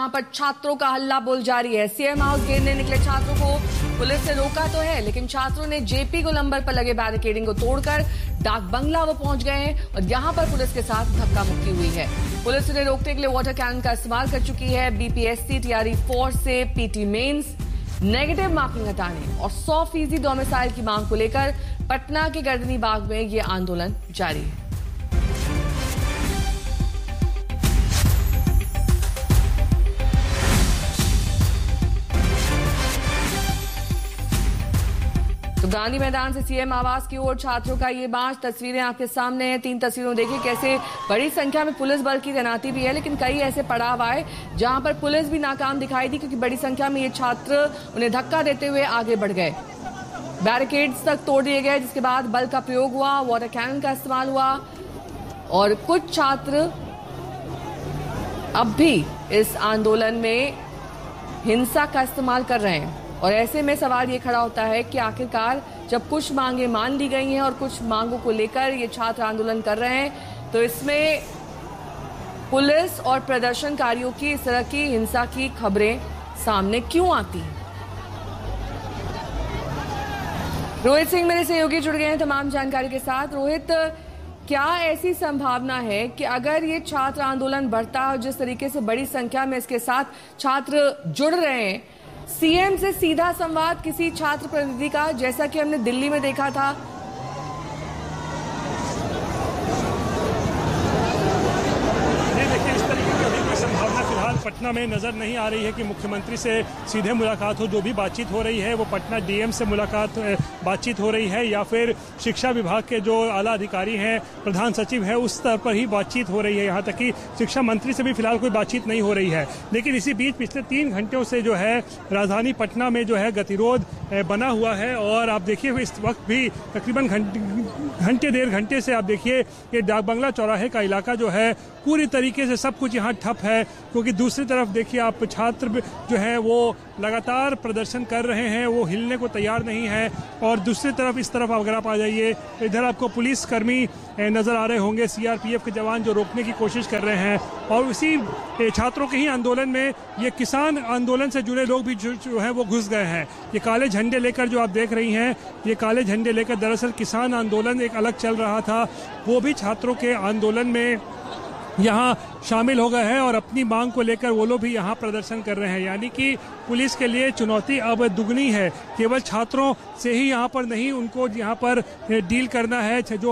जहां पर छात्रों का हल्ला बोल जारी है। सीएम हाउस घेरने निकले छात्रों को पुलिस ने रोका तो है, लेकिन छात्रों ने जेपी गोलंबर पर लगे बैरिकेडिंग को तोड़कर डाक बंगला वो पहुंच गए हैं और यहां पर पुलिस के साथ धक्का मुक्की हुई है। पुलिस उन्हें रोकने के लिए वाटर कैनन का इस्तेमाल कर चुकी है। बीपीएससी तैयारी फोर्स से पीटी मेंस नेगेटिव मार्किंग हटाने और 100% डोमिसाइल की मांग को लेकर पटना के गर्दनी बाग में ये आंदोलन जारी है। तो गांधी मैदान से सीएम आवास की ओर छात्रों का ये मार्च, तस्वीरें आपके सामने हैं। 3 तस्वीरों में देखिए कैसे बड़ी संख्या में पुलिस बल की तैनाती भी है, लेकिन कई ऐसे पड़ाव आए जहां पर पुलिस भी नाकाम दिखाई दी, क्योंकि बड़ी संख्या में ये छात्र उन्हें धक्का देते हुए आगे बढ़ गए। बैरिकेड्स तक तोड़ दिए गए, जिसके बाद बल का प्रयोग हुआ, वाटर कैनन का इस्तेमाल हुआ और कुछ छात्र अब भी इस आंदोलन में हिंसा का इस्तेमाल कर रहे हैं। और ऐसे में सवाल ये खड़ा होता है कि आखिरकार जब कुछ मांगे मान ली गई हैं और कुछ मांगों को लेकर ये छात्र आंदोलन कर रहे हैं, तो इसमें पुलिस और प्रदर्शनकारियों की इस तरह की हिंसा की खबरें सामने क्यों आती हैं? रोहित सिंह मेरे सहयोगी जुड़ गए हैं तमाम जानकारी के साथ। रोहित, क्या ऐसी संभावना है कि अगर ये छात्र आंदोलन बढ़ता है और जिस तरीके से बड़ी संख्या में इसके साथ छात्र जुड़ रहे हैं, सीएम से सीधा संवाद किसी छात्र प्रतिनिधि का, जैसा कि हमने दिल्ली में देखा था? संभावना फिलहाल पटना में नजर नहीं आ रही है कि मुख्यमंत्री से सीधे मुलाकात हो। जो भी बातचीत हो रही है वो पटना डीएम से बातचीत हो रही है या फिर शिक्षा विभाग के जो आला अधिकारी हैं, प्रधान सचिव है, उस स्तर पर ही बातचीत हो रही है। यहाँ तक कि शिक्षा मंत्री से भी फिलहाल कोई बातचीत नहीं हो रही है। लेकिन इसी बीच पिछले 3 घंटों से जो है राजधानी पटना में जो है गतिरोध बना हुआ है और आप देखिए इस वक्त भी तकरीबन डेढ़ घंटे से आप देखिए ये डाक बंगला चौराहे का इलाका जो है पूरी तरीके से सब कुछ यहाँ ठप है, क्योंकि दूसरी तरफ देखिए आप छात्र जो है वो लगातार प्रदर्शन कर रहे हैं, वो हिलने को तैयार नहीं है। और दूसरी तरफ इस तरफ अगर आप आ जाइए, इधर आपको पुलिस कर्मी नजर आ रहे होंगे, सीआरपीएफ के जवान जो रोकने की कोशिश कर रहे हैं। और उसी छात्रों के ही आंदोलन में ये किसान आंदोलन से जुड़े लोग भी जो है वो घुस गए हैं। ये काले झंडे लेकर जो आप देख रही हैं, ये काले झंडे लेकर दरअसल किसान आंदोलन एक अलग चल रहा था, वो भी छात्रों के आंदोलन में यहाँ शामिल हो गए हैं और अपनी मांग को लेकर वो लोग भी यहाँ प्रदर्शन कर रहे हैं। यानी कि पुलिस के लिए चुनौती अब दुगनी है। केवल छात्रों से ही यहाँ पर नहीं, उनको यहाँ पर डील करना है। जो